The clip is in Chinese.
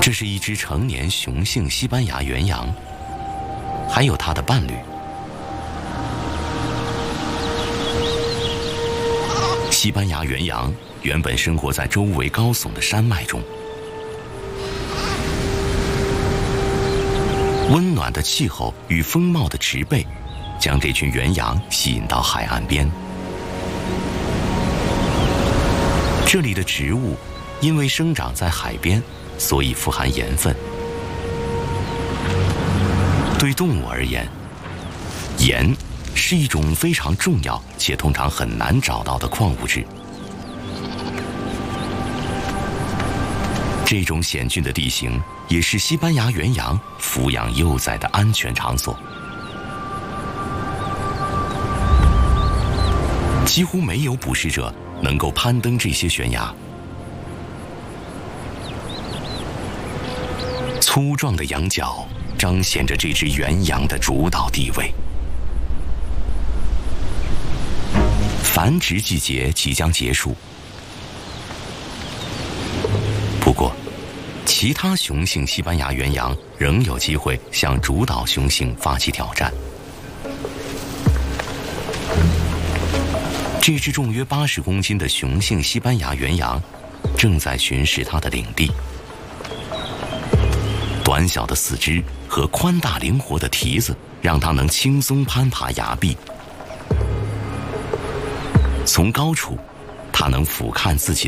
这是一只成年雄性西班牙原羊，还有它的伴侣。西班牙原羊原本生活在周围高耸的山脉中，温暖的气候与丰茂的植被，将这群原羊吸引到海岸边。这里的植物因为生长在海边，所以富含盐分。对动物而言，盐是一种非常重要且通常很难找到的矿物质。这种险峻的地形也是西班牙原羊抚养幼崽的安全场所。几乎没有捕食者能够攀登这些悬崖。粗壮的羊角彰显着这只原羊的主导地位。繁殖季节即将结束，不过，其他雄性西班牙原羊仍有机会向主导雄性发起挑战。这只重约80公斤的雄性西班牙原羊正在巡视它的领地。短小的四肢和宽大灵活的蹄子让它能轻松攀爬崖壁。从高处，它能俯瞰自己